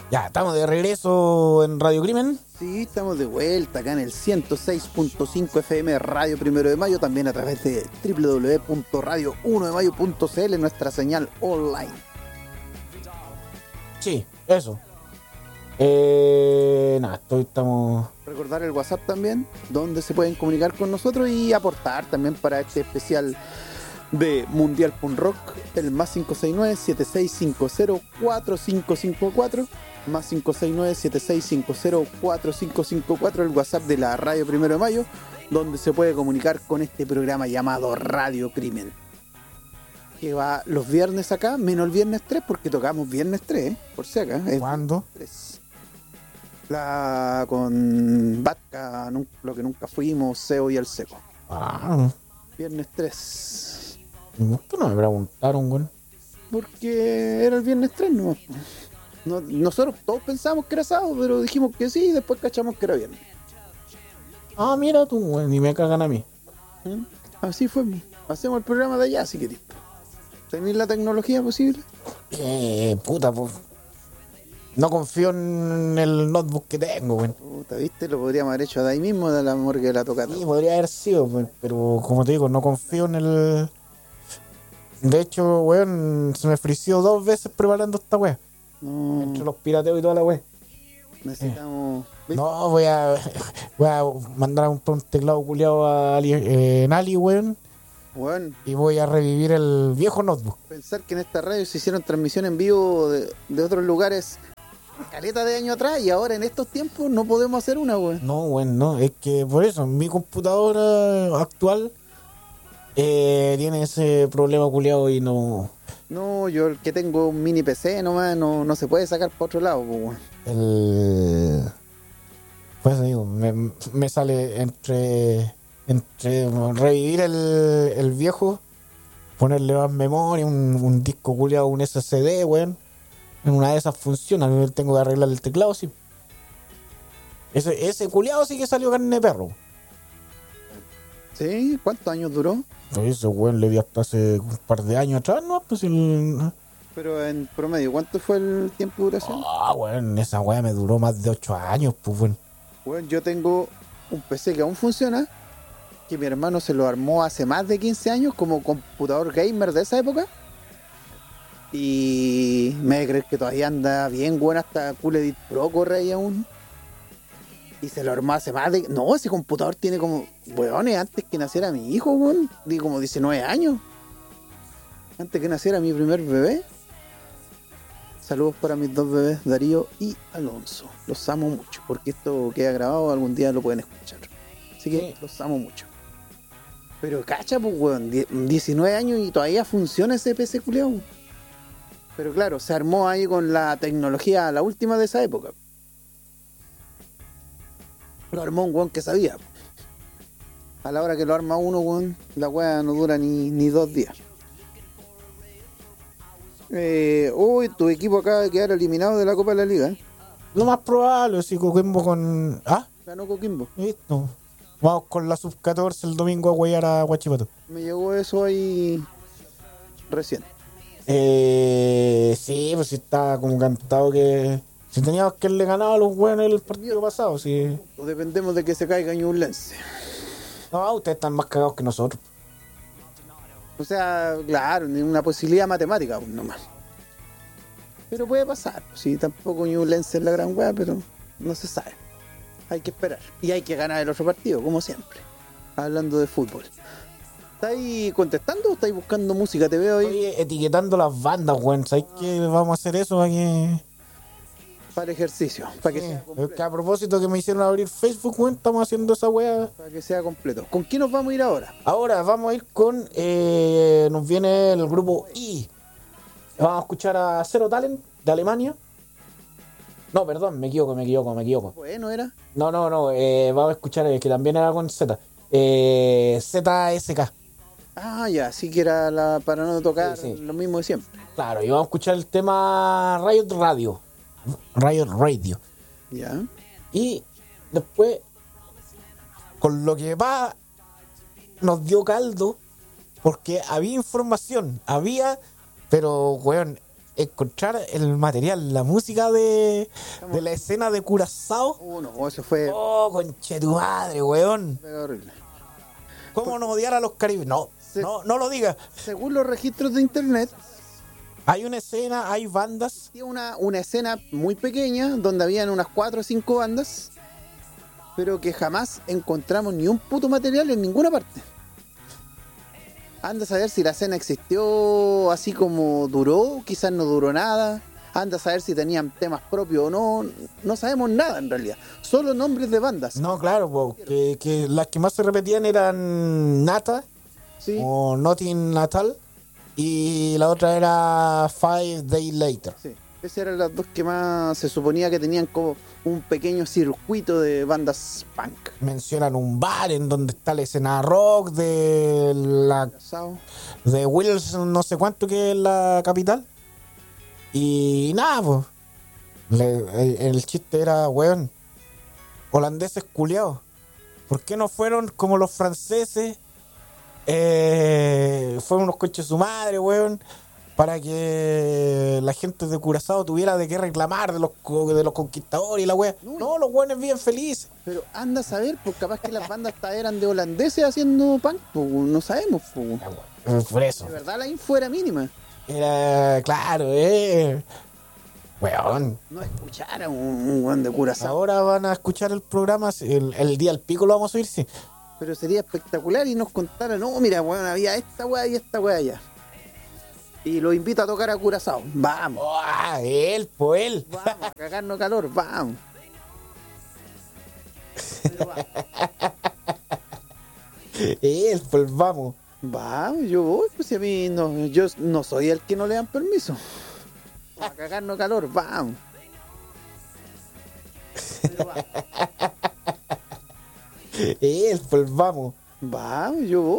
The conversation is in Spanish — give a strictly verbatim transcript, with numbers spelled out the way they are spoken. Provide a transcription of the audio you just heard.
Ya, estamos de regreso en Radio Crimen. Sí, estamos de vuelta acá en el ciento seis punto cinco F M Radio Primero de Mayo, también a través de doble u doble u doble u punto radio uno de mayo punto c l, nuestra señal online. Sí, eso. Eh, nada, estoy, estamos... Recordar el WhatsApp también, donde se pueden comunicar con nosotros y aportar también para este especial de Mundial Punk Rock, el más cinco seis nueve, siete seis cinco cero, cuatro cinco cinco cuatro, más cinco seis nueve, siete seis cinco cero, cuatro cinco cinco cuatro, el WhatsApp de la Radio Primero de Mayo, donde se puede comunicar con este programa llamado Radio Crimen, que va los viernes acá, menos el viernes tres, porque tocamos viernes tres, ¿eh? Por si acá. ¿Cuándo? tres. La con Vatka, lo que nunca fuimos, Seo y el Seco. Ah, Viernes tres. ¿por qué no me preguntaron, güey? Porque era el viernes tres, ¿no? No, nosotros todos pensábamos que era sábado, pero dijimos que sí y después cachamos que era viernes. Ah, mira tú, güey, ni me cagan a mí. ¿Mm? Así fue. Hacemos el programa de allá, si querés. ¿Tenéis la tecnología posible? Eh, puta, pues. No confío en el notebook que tengo, güey. Puta, ¿viste? Lo podríamos haber hecho de ahí mismo, de la morgue de la tocata. Sí, podría haber sido, güey, pero como te digo, no confío en el... De hecho, weón, se me frició dos veces preparando esta weá. No. Entre los pirateos y toda la weá. Necesitamos... Eh. No, voy a voy a mandar a un, un teclado culiado a Ali, eh, en Ali, weón. Bueno, y voy a revivir el viejo notebook. Pensar que en esta radio se hicieron transmisión en vivo de, de otros lugares caleta de años atrás y ahora en estos tiempos no podemos hacer una, weón. No, weón, no. Es que por eso, mi computadora actual eh, tiene ese problema culiado y no... No, yo el que tengo un mini P C nomás no, no se puede sacar para otro lado, weón. El... Pues digo, me, me sale entre... Entre revivir el, el viejo, ponerle más memoria, un, un disco culiado, un S S D, weón. En una de esas funciona, yo tengo que arreglar el teclado, sí. Ese, ese culiado sí que salió carne de perro. ¿Sí? ¿Cuántos años duró? Ese weón le di hasta hace un par de años atrás, ¿no? Pues el... Pero en promedio, ¿cuánto fue el tiempo de duración? Ah, weón, esa weá me duró más de ocho años, pues, weón. Bueno, yo tengo un P C que aún funciona, que mi hermano se lo armó hace más de quince años como computador gamer de esa época. Y me voy a creer que todavía anda bien, bueno, hasta Cool Edit Pro corre ahí aún. Y se lo armó hace más de... No, ese computador tiene como... Weones, antes que naciera mi hijo, weón. Di como diecinueve años. Antes que naciera mi primer bebé. Saludos para mis dos bebés, Darío y Alonso. Los amo mucho, porque esto queda grabado, algún día lo pueden escuchar. Así que sí, los amo mucho. Pero cacha, pues, weón, diecinueve años y todavía funciona ese P C culiao. Pero claro, se armó ahí con la tecnología, la última de esa época. Lo armó un weón que sabía. A la hora que lo arma uno, weón, la weá no dura ni, ni dos días. Eh, uy, tu equipo acaba de quedar eliminado de la Copa de la Liga, ¿eh? Lo más probable, si Coquimbo con... ¿Ah? Ganó Coquimbo. Listo. Vamos con la sub catorce el domingo a huellar a Huachipato. Me llegó eso ahí recién. Eh, sí, pues sí estaba como cantado que... Si teníamos que le ganado a los buenos el partido pasado, sí. Dependemos de que se caiga Ñublense. No, ustedes están más cagados que nosotros. O sea, claro, ni una posibilidad matemática aún nomás. Pero puede pasar. Sí, tampoco Ñublense es la gran weá, pero no se sabe. Hay que esperar. Y hay que ganar el otro partido, como siempre. Hablando de fútbol. ¿Estáis contestando o estáis buscando música? Te veo ahí. Estoy etiquetando las bandas, weón. ¿Sabes qué? Vamos a hacer eso para que... Para ejercicio. Para que sí, sea completo. que a propósito que me hicieron abrir Facebook, weón, estamos haciendo esa weá. Para que sea completo. ¿Con quién nos vamos a ir ahora? Ahora vamos a ir con... Eh, nos viene el grupo I. Vamos a escuchar a Zero Talent de Alemania. No, perdón, me equivoco, me equivoco, me equivoco. Bueno, ¿era? No, no, no, eh, vamos a escuchar eh, que también era con Z. Eh, Z S K. Ah, ya, sí que era la, para no tocar sí, sí. Lo mismo de siempre. Claro, y vamos a escuchar el tema Riot Radio. Riot Radio. Ya. Y después, con lo que va, nos dio caldo, porque había información, había, pero, weón, encontrar el material, la música de, de la escena de Curazao. Oh, no, eso fue, Oh, conche tu madre, weón. fue horrible. ¿Cómo no odiar a los caribeños? No, Se- no, no lo digas. Según los registros de internet, Hay una escena, hay bandas. había una, una escena muy pequeña donde habían unas cuatro o cinco bandas, pero que jamás encontramos ni un puto material en ninguna parte. Anda a saber si la escena existió así como duró, quizás no duró nada. Anda a saber si tenían temas propios o no. No sabemos nada en realidad. Solo nombres de bandas. No, claro, po, que, que las que más se repetían eran Nata Sí, o Nothing Natal y la otra era Five Days Later. sí. Esas eran las dos que más se suponía que tenían como un pequeño circuito de bandas punk. Mencionan un bar en donde está la escena rock de la ¿Sao? de Wilson, no sé cuánto, que es la capital. Y nada, pues. Le- el, el chiste era, weón, holandeses culiados. ¿Por qué no fueron como los franceses? Eh, fueron unos coches de su madre, weón. Para que la gente de Curazao tuviera de qué reclamar de los, co- de los conquistadores y la wea. No, No, los weones bien felices. Pero anda a saber, pues capaz que las bandas hasta eran de holandeses haciendo punk, pues no sabemos, pues. Eh, Por eso. De verdad la info era mínima. Era, claro, eh. Weón. No escuchar a un, un weón de Curazao. Ahora van a escuchar el programa, el, el día al pico lo vamos a subir, sí. Pero sería espectacular y nos contaran, no, mira, weón, había esta weá y esta weá allá. Y lo invito a tocar a Curazao. Vamos, Oh, ah, él, po, él. vamos, a cagarnos calor, vamos. Pero va- Él, pues vamos. vamos, yo voy, pues si a mí no, yo no soy el que no le dan permiso. A cagarnos calor, vamos. Pero va- Él, pues vamos. vamos, yo voy.